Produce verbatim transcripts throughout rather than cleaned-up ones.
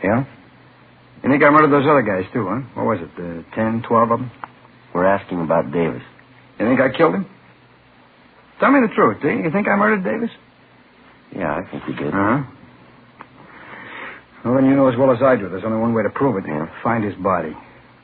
Yeah? You think I murdered those other guys, too, huh? What was it, uh, ten, twelve of them? We're asking about Davis. You think I killed him? Tell me the truth, do you? You think I murdered Davis? Yeah, I think you did. Uh-huh. Well, then you know as well as I do. There's only one way to prove it. Yeah. Find his body.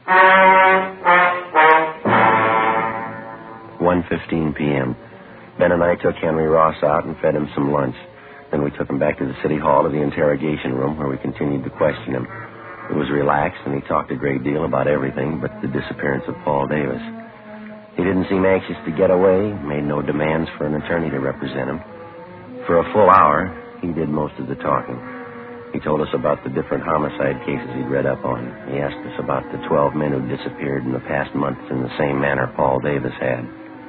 one fifteen p.m. Ben and I took Henry Ross out and fed him some lunch. Then we took him back to the city hall to the interrogation room where we continued to question him. It was relaxed, and he talked a great deal about everything but the disappearance of Paul Davis. He didn't seem anxious to get away, made no demands for an attorney to represent him. For a full hour, he did most of the talking. He told us about the different homicide cases he'd read up on. He asked us about the twelve men who disappeared in the past months in the same manner Paul Davis had.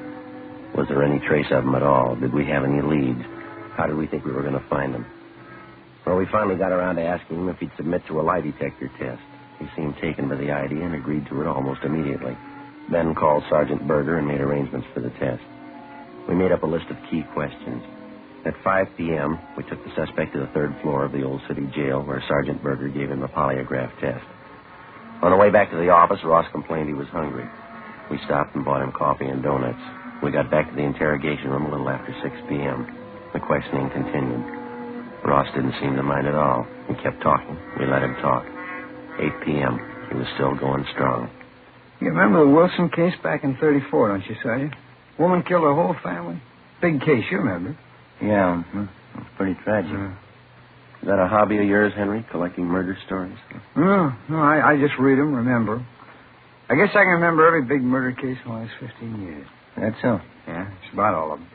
Was there any trace of them at all? Did we have any leads? How did we think we were going to find them? Well, we finally got around to asking him if he'd submit to a lie detector test. He seemed taken by the idea and agreed to it almost immediately. Ben called Sergeant Berger and made arrangements for the test. We made up a list of key questions. At five p.m., we took the suspect to the third floor of the old city jail, where Sergeant Berger gave him a polygraph test. On the way back to the office, Ross complained he was hungry. We stopped and bought him coffee and donuts. We got back to the interrogation room a little after six p.m. The questioning continued. Ross didn't seem to mind at all. He kept talking. We let him talk. eight p.m., he was still going strong. You remember the Wilson case back in thirty-four, don't you, Sergeant? Woman killed her whole family. Big case, you remember. Yeah, it was pretty tragic. Yeah. Is that a hobby of yours, Henry, collecting murder stories? No, no, I, I just read them, remember. I guess I can remember every big murder case in the last fifteen years. That's so. Yeah, it's about all of them.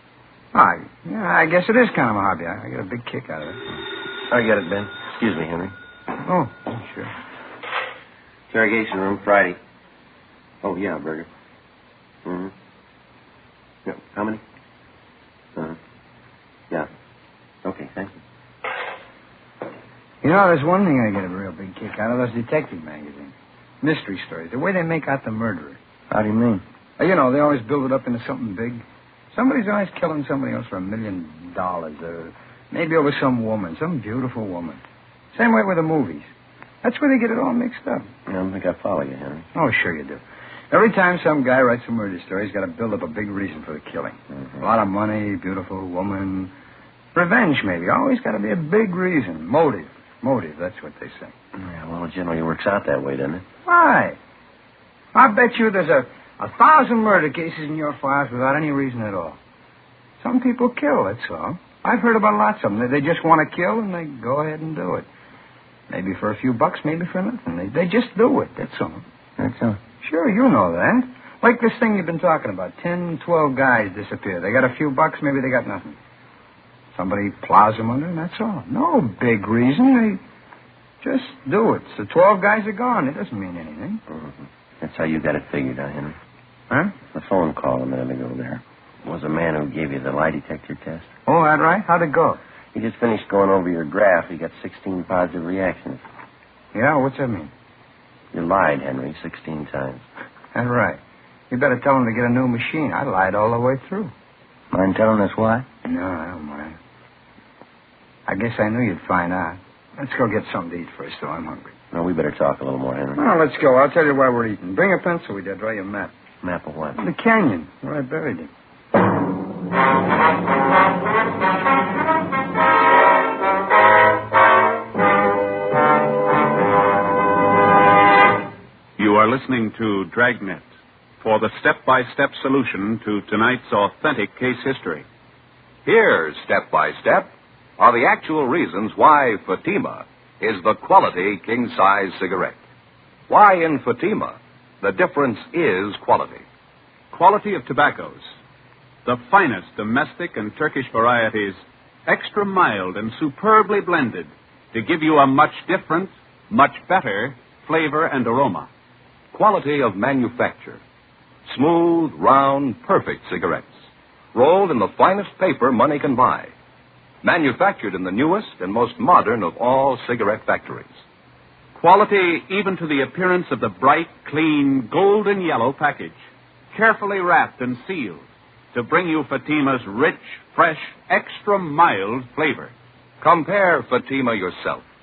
I, yeah, I guess it is kind of a hobby. I, I get a big kick out of it. I get it, Ben. Excuse me, Henry. Oh, sure. Interrogation room, Friday. Oh, yeah, Berger. Mm-hmm. Yeah, how many? Uh-huh. Yeah. Okay, thank you. You know, there's one thing I get a real big kick out of, those detective magazines. Mystery stories. The way they make out the murderer. How do you mean? Uh, you know, they always build it up into something big. Somebody's always killing somebody else for a million dollars, or maybe over some woman, some beautiful woman. Same way with the movies. That's where they get it all mixed up. I don't think I follow you, Henry. Oh, sure you do. Every time some guy writes a murder story, he's got to build up a big reason for the killing. Mm-hmm. A lot of money, beautiful woman, revenge maybe. Always got to be a big reason. Motive. Motive, that's what they say. Yeah, well, it generally works out that way, doesn't it? Why? I bet you there's a, a thousand murder cases in your files without any reason at all. Some people kill, that's all. I've heard about lots of them. They, they just want to kill, and they go ahead and do it. Maybe for a few bucks, maybe for nothing. They, they just do it, that's all. That's all. Sure, you know that. Like this thing you've been talking about. Ten, twelve guys disappear. They got a few bucks, maybe they got nothing. Somebody plows them under, and that's all. No big reason. They just do it. So twelve guys are gone. It doesn't mean anything. Mm-hmm. That's how you got it figured out, Henry. Huh? The phone call a minute ago there was a man who gave you the lie detector test. Oh, that right? How'd it go? He just finished going over your graph. He got sixteen positive reactions. Yeah, what's that mean? You lied, Henry, sixteen times. That's right. You better tell him to get a new machine. I lied all the way through. Mind telling us why? No, I don't mind. I guess I knew you'd find out. Let's go get something to eat first, though. I'm hungry. No, we better talk a little more, Henry. Well, let's go. I'll tell you why we're eating. Bring a pencil with you. I'll draw you a map. Map of what? The canyon, where I buried him. You are listening to Dragnet for the step-by-step solution to tonight's authentic case history. Here, step by step, are the actual reasons why Fatima is the quality king-size cigarette. Why in Fatima, the difference is quality. Quality of tobaccos. The finest domestic and Turkish varieties, extra mild and superbly blended to give you a much different, much better flavor and aroma. Quality of manufacture. Smooth, round, perfect cigarettes. Rolled in the finest paper money can buy. Manufactured in the newest and most modern of all cigarette factories. Quality even to the appearance of the bright, clean, golden yellow package. Carefully wrapped and sealed to bring you Fatima's rich, fresh, extra mild flavor. Compare Fatima yourself.